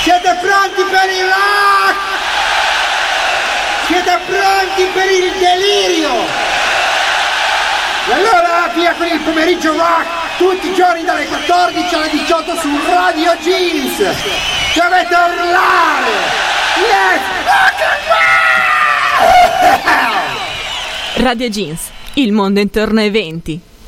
Siete pronti per il rock? Siete pronti per il delirio? E allora via con il pomeriggio rock, tutti i giorni dalle 14 alle 18 su Radio Jeans. Dovete urlare! Yes! Rock and roll! Radio Jeans, il mondo intorno ai 20.